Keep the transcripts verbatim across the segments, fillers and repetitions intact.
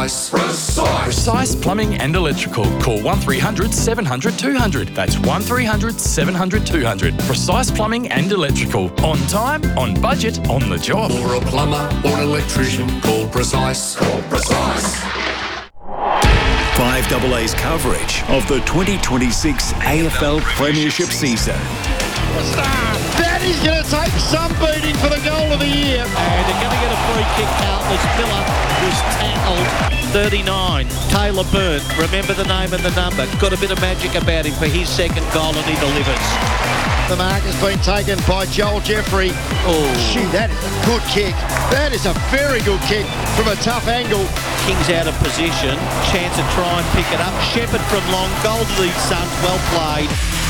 Precise. Precise Plumbing and Electrical. Call one three hundred seven hundred two hundred. That's one three hundred seven hundred two hundred. Precise Plumbing and Electrical. On time, on budget, on the job. For a plumber or an electrician, call Precise. Call Precise. five A A's coverage of the twenty twenty-six A F L Premiership season. That is going to take some beating for the goal of the year. And they're going to get a free kick, Carlton, as Miller was tackled. thirty-nine, Taylor Byrne. Remember the name and the number. Got a bit of magic about him for his second goal, and he delivers. The mark has been taken by Joel Jeffrey. Oh, gee, that is a good kick. That is a very good kick from a tough angle. King's out of position. Chance to try and pick it up. Shepherd from long. Goal to the Suns. Well played.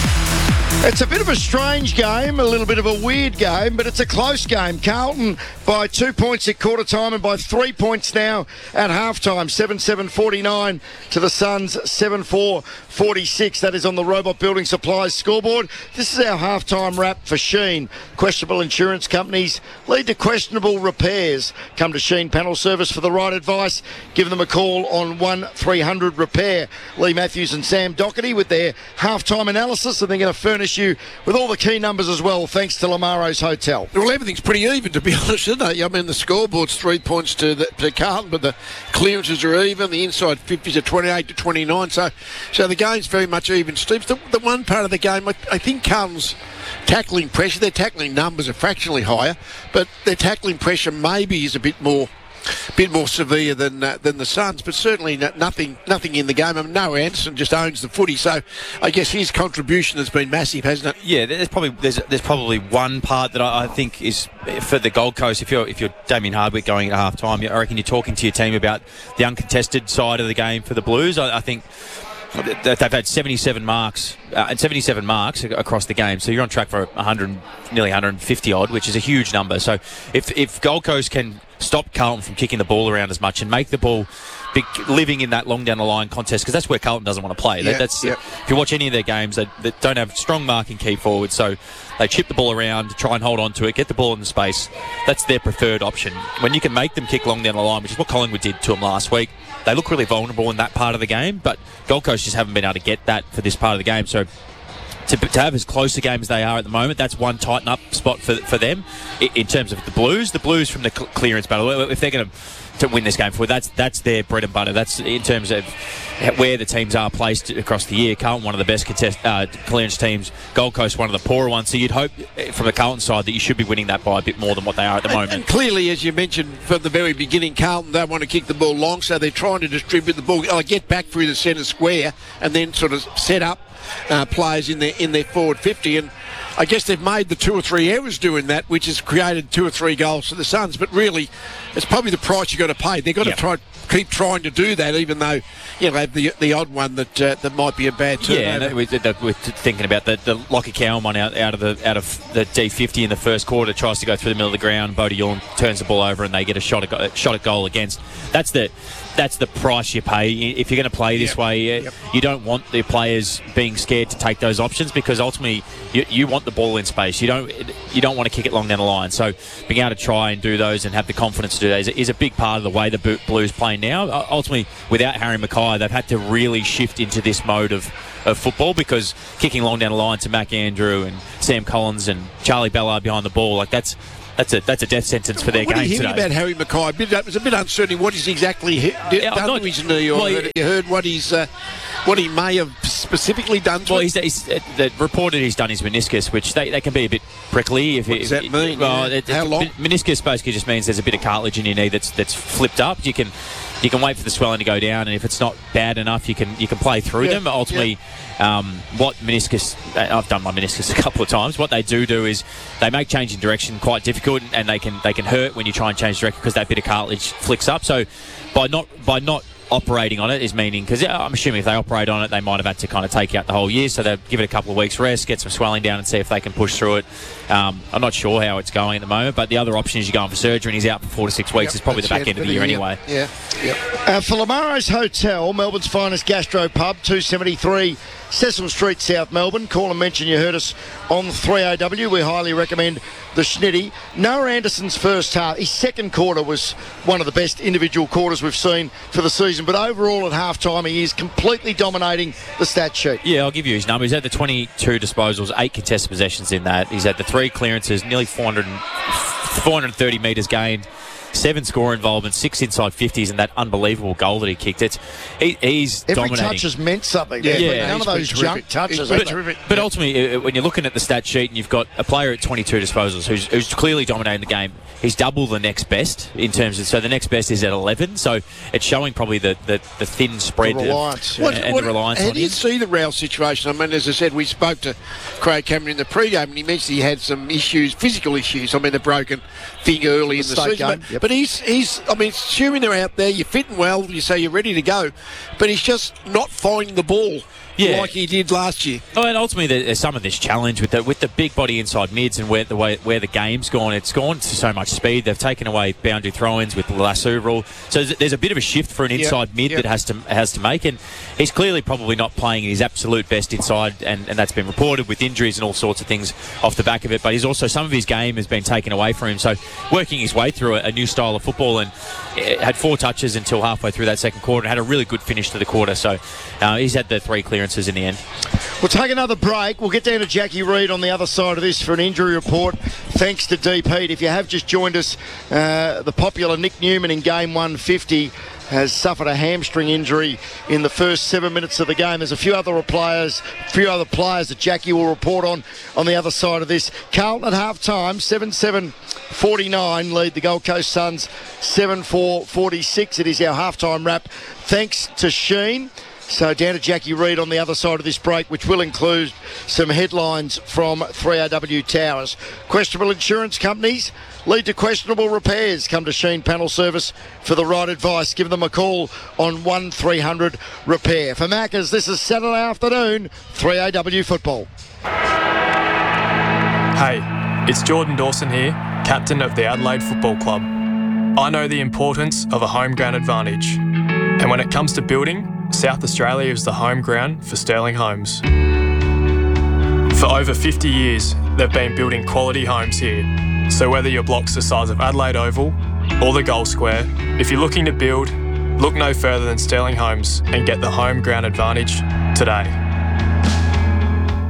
It's a bit of a strange game, a little bit of a weird game, but it's a close game. Carlton by two points at quarter time and by three points now at half time. seven seven forty-nine to the Suns, seven four forty-six. That is on the Robot Building Supplies scoreboard. This is our half time wrap for Sheen. Questionable insurance companies lead to questionable repairs. Come to Sheen Panel Service for the right advice. Give them a call on one three hundred repair. Lee Matthews and Sam Doherty with their half time analysis, and they're going to furnish you with all the key numbers as well, thanks to Lamaro's Hotel. Well, everything's pretty even, to be honest, isn't it? I mean, the scoreboard's three points to, the, to Carlton, but the clearances are even. The inside fifties are twenty-eight to twenty-nine, so so the game's very much even. Steve, the, the one part of the game, I, I think Carlton's tackling pressure, their tackling numbers are fractionally higher, but their tackling pressure maybe is a bit more bit more severe than uh, than the Suns, but certainly no, nothing nothing in the game. I mean, Noah Anderson just owns the footy, so I guess his contribution has been massive, hasn't it? Yeah, there's probably there's there's probably one part that I, I think is for the Gold Coast. If you're if you're Damien Hardwick going at half time, I reckon you're talking to your team about the uncontested side of the game for the Blues. I, I think they've had seventy-seven marks uh, and seventy-seven marks across the game, so you're on track for one hundred, nearly one hundred fifty odd, which is a huge number. So if if Gold Coast can stop Carlton from kicking the ball around as much and make the ball be living in that long down the line contest, because that's where Carlton doesn't want to play. Yeah, that's yeah. If you watch any of their games, they, they don't have strong marking key forward, so they chip the ball around, try and hold on to it, get the ball in the space. That's their preferred option. When you can make them kick long down the line, which is what Collingwood did to them last week, they look really vulnerable in that part of the game, but Gold Coast just haven't been able to get that for this part of the game. So to, to have as close a game as they are at the moment, that's one tighten up spot for for them in, in terms of the Blues. The Blues from the cl- clearance battle, if they're going to to win this game forward, that's that's their bread and butter. That's in terms of where the teams are placed across the year. Carlton, one of the best contest, uh, clearance teams. Gold Coast, one of the poorer ones. So you'd hope from the Carlton side that you should be winning that by a bit more than what they are at the and, moment. And clearly, as you mentioned from the very beginning, Carlton don't want to kick the ball long, so they're trying to distribute the ball, uh, get back through the centre square, and then sort of set up uh, players in their in their forward fifty. And I guess they've made the two or three errors doing that, which has created two or three goals for the Suns. But really, it's probably the price you've got to pay. They've got yep. to try keep trying to do that, even though you know the the odd one that uh, that might be a bad turnover. Yeah, and we're, we're thinking about the the Lockie Cowan one out, out of the out of the D fifty in the first quarter, tries to go through the middle of the ground. Bodie Yorn turns the ball over, and they get a shot at, shot at goal against. That's the that's the price you pay if you're going to play this yep. way. Uh, yep. You don't want the players being scared to take those options, because ultimately you, you want the ball in space. You don't you don't want to kick it long down the line. So being able to try and do those and have the confidence to do that is, is a big part of the way the Blues play now. Ultimately, without Harry Mackay, they've had to really shift into this mode of, of football, because kicking long down the line to Mac Andrew and Sam Collins and Charlie Ballard behind the ball, like that's That's a that's a death sentence for their what game today. What do you hear about Harry Mackay? A bit, it was a bit uncertain what he's exactly hit, yeah, done not, to his knee, or well, have you heard what he's uh, what he may have specifically done to well, it? He's, he's uh, the reported he's done his meniscus, which they, they can be a bit prickly. If what it, does that it, mean? Well, yeah. it, How long? Meniscus basically just means there's a bit of cartilage in your knee that's that's flipped up. You can you can wait for the swelling to go down, and if it's not bad enough, you can you can play through yeah, them. But ultimately, yeah. um, what meniscus, I've done my meniscus a couple of times. What they do do is they make changing direction quite difficult, and they can they can hurt when you try and change direction because that bit of cartilage flicks up. So by not by not operating on it is meaning, because I'm assuming if they operate on it, they might have had to kind of take out the whole year, so they'll give it a couple of weeks rest, get some swelling down and see if they can push through it. Um, I'm not sure how it's going at the moment, but the other option is you're going for surgery and he's out for four to six weeks. Yep, It's probably the back end of the year anyway. Yeah, yeah. Uh, for Lamaro's Hotel, Melbourne's finest gastro pub, two seventy-three Cecil Street, South Melbourne. Call and mention you heard us on three A W. We highly recommend the Schnitty. Noah Anderson's first half, his second quarter was one of the best individual quarters we've seen for the season, but overall at half-time he is completely dominating the stat sheet. Yeah, I'll give you his number. He's had the twenty-two disposals, eight contested possessions in that. He's had the three clearances, nearly four hundred, four hundred thirty metres gained, seven score involvement, six inside fifties, and that unbelievable goal that he kicked. It's he, he's Every dominating. touch has meant something. Yeah, Yeah, yeah, none of he's those been junk terrific. touches. He's been have they? terrific. But ultimately, uh, when you're looking at the stat sheet and you've got a player at twenty-two disposals who's, who's clearly dominating the game, he's double the next best in terms of. So the next best is at eleven. So it's showing probably the, the, the thin spread The reliance, of, yeah. What- and what- the reliance how on do you him. see the rail situation? I mean, as I said, we spoke to Craig Cameron in the pre-game and he mentioned he had some issues, physical issues. I mean, a broken finger early in the State season. game, But, yep. but he's, he's, I mean, assuming they're out there, you're fitting well, you say you're ready to go, but he's just not finding the ball Yeah. like he did last year. Oh, and ultimately, there's some of this challenge with the with the big body inside mids and where the way where the game's gone. It's gone to so much speed. They've taken away boundary throw-ins with the lasso rule. So there's, there's a bit of a shift for an inside Yep, mid yep. that has to has to make. And he's clearly probably not playing his absolute best inside, and, and that's been reported with injuries and all sorts of things off the back of it. But he's also some of his game has been taken away from him. So working his way through a, a new style of football, and uh, had four touches until halfway through that second quarter, and had a really good finish to the quarter. So uh, he's had the three clearances in the end. We'll take another break. We'll get down to Jackie Reid on the other side of this for an injury report. Thanks to D Pete. If you have just joined us, uh, the popular Nick Newman in game one fifty has suffered a hamstring injury in the first seven minutes of the game. There's a few other players, few other players that Jackie will report on on the other side of this. Carlton at half time, seven seven forty-nine lead the Gold Coast Suns seven four forty-six. It is our halftime wrap. Thanks to Sheen. So down to Jackie Reid on the other side of this break, which will include some headlines from three A W Towers. Questionable insurance companies lead to questionable repairs. Come to Sheen Panel Service for the right advice. Give them a call on one three hundred repair. For Maccas, this is Saturday afternoon, three A W football. Hey, it's Jordan Dawson here, captain of the Adelaide Football Club. I know the importance of a home ground advantage. And when it comes to building, South Australia is the home ground for Sterling Homes. For over fifty years, they've been building quality homes here. So whether your block's the size of Adelaide Oval or the Gold Square, if you're looking to build, look no further than Sterling Homes and get the home ground advantage today.